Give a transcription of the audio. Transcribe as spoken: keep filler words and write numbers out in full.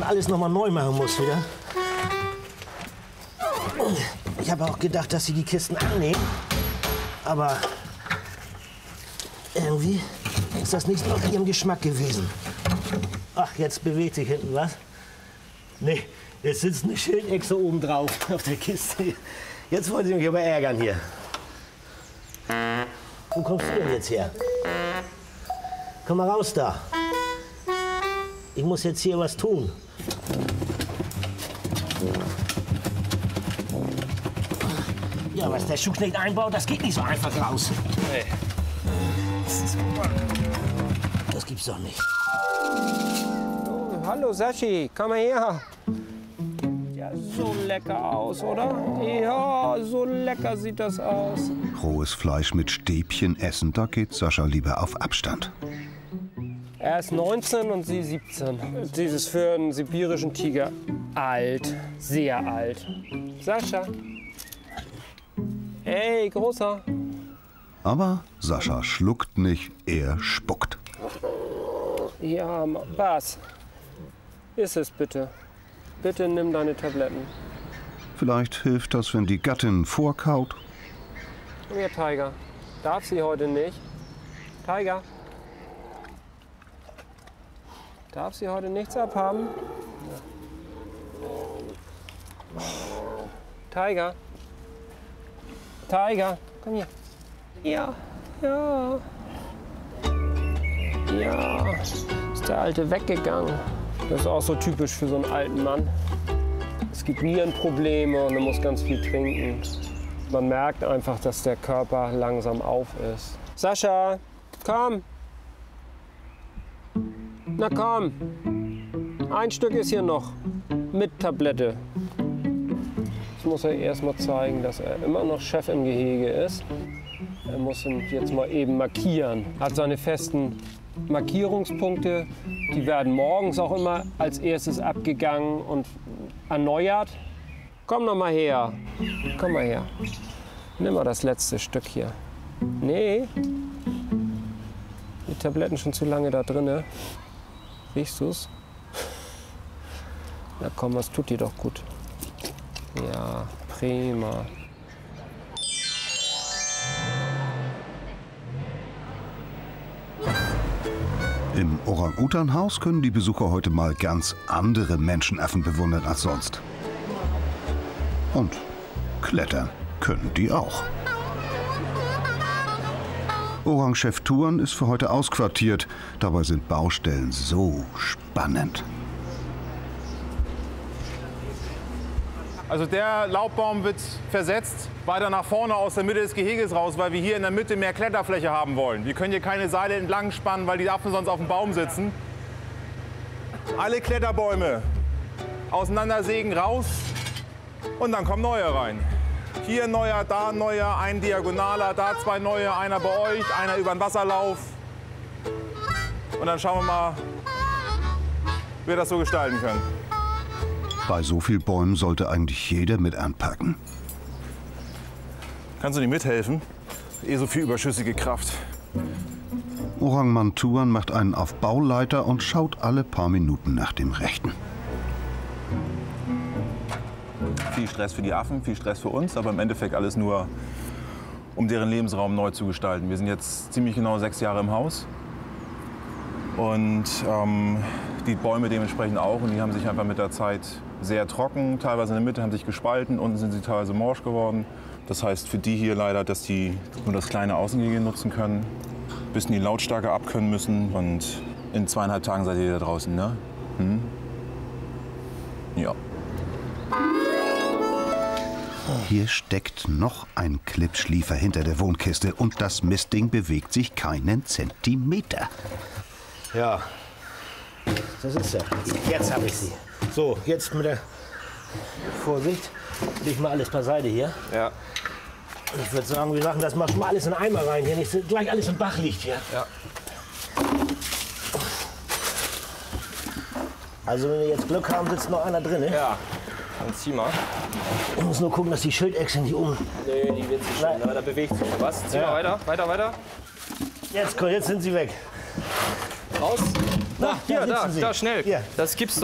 alles noch mal neu machen muss wieder. Ich habe auch gedacht, dass sie die Kisten annehmen. Aber irgendwie ist das nicht nach ihrem Geschmack gewesen. Ach, jetzt bewegt sich hinten was. Nee, jetzt sitzt eine Schildechse oben drauf auf der Kiste. Jetzt wollen sie mich aber ärgern hier. Wo kommst du denn jetzt her? Komm mal raus da. Ich muss jetzt hier was tun. Ja, was der Schuhknecht einbaut, das geht nicht so einfach raus. Nee. Das gibt's doch nicht. Oh, hallo Sashi, komm mal her. Ja, so lecker aus, oder? Ja, so lecker sieht das aus. Rohes Fleisch mit Stäbchen essen, da geht Sascha lieber auf Abstand. Er ist neunzehn und sie siebzehn. Sie ist für einen sibirischen Tiger alt, sehr alt. Sascha. Hey, Großer. Aber Sascha schluckt nicht, er spuckt. Ja, was? Iss es bitte. Bitte nimm deine Tabletten. Vielleicht hilft das, wenn die Gattin vorkaut. Komm her, Tiger. Darf sie heute nicht? Tiger. Darf sie heute nichts abhaben? Tiger. Tiger, komm hier. Ja, ja. Ja. Ist der Alte weggegangen. Das ist auch so typisch für so einen alten Mann. Es gibt Nierenprobleme und er muss ganz viel trinken. Man merkt einfach, dass der Körper langsam auf ist. Sascha, komm. Na komm. Ein Stück ist hier noch. Mit Tablette. Jetzt muss er erst mal zeigen, dass er immer noch Chef im Gehege ist. Er muss ihn jetzt mal eben markieren. Hat seine festen Markierungspunkte. Die werden morgens auch immer als erstes abgegangen und erneuert. Komm noch mal her. Komm mal her. Nimm mal das letzte Stück hier. Nee. Die Tabletten schon zu lange da drinne. Riechst du's? Na komm, das tut dir doch gut. Ja, prima. Im Orang-Utan-Haus können die Besucher heute mal ganz andere Menschenaffen bewundern als sonst. Und klettern können die auch. Orang-Chef Tuan ist für heute ausquartiert. Dabei sind Baustellen so spannend. Also der Laubbaum wird versetzt weiter nach vorne aus der Mitte des Geheges raus, weil wir hier in der Mitte mehr Kletterfläche haben wollen. Wir können hier keine Seile entlang spannen, weil die Affen sonst auf dem Baum sitzen. Alle Kletterbäume auseinandersägen, raus und dann kommen neue rein. Hier ein neuer, da ein neuer, ein diagonaler, da zwei neue, einer bei euch, einer über den Wasserlauf. Und dann schauen wir mal, wie wir das so gestalten können. Bei so vielen Bäumen sollte eigentlich jeder mit anpacken. Kannst du nicht mithelfen? Eh so viel überschüssige Kraft. Orang-Mann Tuan macht einen auf Bauleiter und schaut alle paar Minuten nach dem Rechten. Viel Stress für die Affen, viel Stress für uns, aber im Endeffekt alles nur, um deren Lebensraum neu zu gestalten. Wir sind jetzt ziemlich genau sechs Jahre im Haus und ähm, die Bäume dementsprechend auch. Und die haben sich einfach mit der Zeit sehr trocken, teilweise in der Mitte haben sich gespalten, unten sind sie teilweise morsch geworden. Das heißt für die hier leider, dass die nur das kleine Außengehege nutzen können, ein bisschen die Lautstärke abkönnen müssen und in zweieinhalb Tagen seid ihr da draußen, ne? Hm? Ja. Hier steckt noch ein Klippschliefer hinter der Wohnkiste und das Mistding bewegt sich keinen Zentimeter. Ja, das ist ja. Jetzt habe ich sie. So, jetzt mit der Vorsicht. Leg mal alles beiseite hier. Ja. Ich würde sagen, wir machen das mal schon mal alles in den Eimer rein hier. Nicht gleich alles im Bach liegt hier. Ja. Also wenn wir jetzt Glück haben, sitzt noch einer drin. Ne? Ja. Dann zieh mal. Ich muss nur gucken, dass die Schildechse nicht um. Nee, die wird sich schon, aber da bewegt sich schon was. Zieh Ja. mal weiter, weiter, weiter. Jetzt, komm, jetzt sind sie weg. Raus. Na, Hier, da da, sitzen sie. da, schnell. Hier. Das gibt's doch.